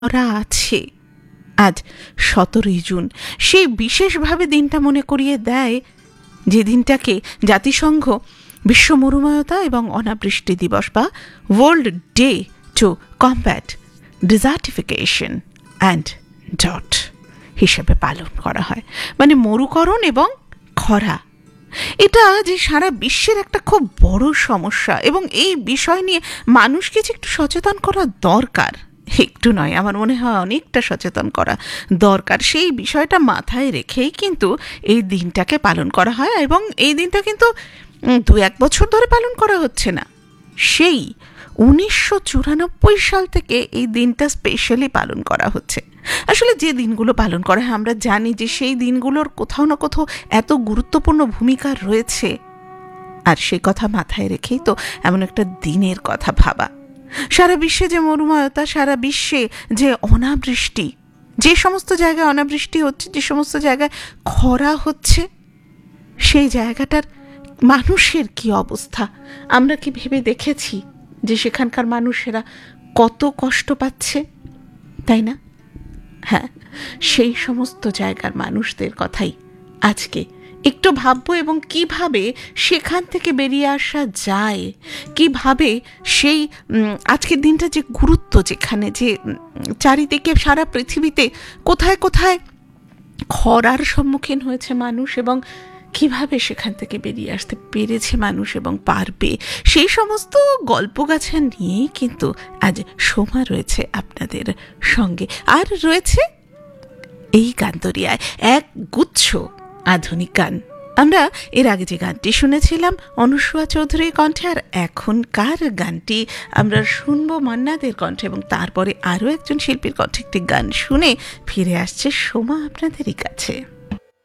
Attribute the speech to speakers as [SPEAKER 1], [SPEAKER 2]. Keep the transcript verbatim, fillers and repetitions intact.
[SPEAKER 1] করা আছে। আজ সতেরোই জুন, সেই বিশেষভাবে দিনটা মনে করিয়ে দেয় যে দিনটাকে জাতিসংঘ বিশ্ব মরুময়তা এবং অনাবৃষ্টি দিবস বা world day to combat ডিজার্টিফিকেশন and dot হিসেবে পালন করা হয়। মানে মরুকরণ এবং খরা, এটা যে সারা বিশ্বের একটা খুব বড় সমস্যা এবং এই বিষয় নিয়ে মানুষকে যে একটু সচেতন করা দরকার, একটু নয়, আমার মনে হয় অনেকটা সচেতন করা দরকার। সেই বিষয়টা মাথায় রেখেই কিন্তু এই দিনটাকে পালন করা হয় এবং এই দিনটা কিন্তু দু এক বছর ধরে পালন করা হচ্ছে না, সেই উনিশশো চুরানব্বই সাল থেকে এই দিনটা স্পেশালি পালন করা হচ্ছে। আসলে যে দিনগুলো পালন করা হয় আমরা জানি যে সেই দিনগুলোর কোথাও না কোথাও এত গুরুত্বপূর্ণ ভূমিকা রয়েছে, আর সে কথা মাথায় রেখেই তো এমন একটা দিনের কথা ভাবা। সারা বিশ্বে যে মরুময়তা, সারা বিশ্বে যে অনাবৃষ্টি, যে সমস্ত জায়গায় অনাবৃষ্টি হচ্ছে, যে সমস্ত জায়গায় খরা হচ্ছে, সেই জায়গাটার মানুষের কি অবস্থা আমরা কি ভেবে দেখেছি যে সেখানকার মানুষেরা কত কষ্ট পাচ্ছে, তাই না? হ্যাঁ, সেই সমস্ত জায়গার মানুষদের কথাই আজকে একটু ভাববো এবং কিভাবে সেখান থেকে বেরিয়ে আসা যায়, কিভাবে সেই আজকের দিনটা যে গুরুত্ব, যেখানে যে চারিদিকে সারা পৃথিবীতে কোথায় কোথায় খরার সম্মুখীন হয়েছে মানুষ এবং কিভাবে সেখান থেকে বেরিয়ে আসতে পেরেছে মানুষ এবং পারবে, সেই সমস্ত গল্পগাছা নিয়েই কিন্তু আজ সোমা রয়েছে আপনাদের সঙ্গে। আর রয়েছে এই গানদরিয়ায় এক গুচ্ছ আধুনিক গান। আমরা এর আগে যে গানটি শুনেছিলাম অনুসুয়া চৌধুরীর কণ্ঠে, আর এখনকার গানটি আমরা শুনবো মান্নাদের কণ্ঠে এবং তারপরে আরও একজন শিল্পীর কণ্ঠে একটি গান শুনে ফিরে আসছে সোমা আপনাদেরই কাছে।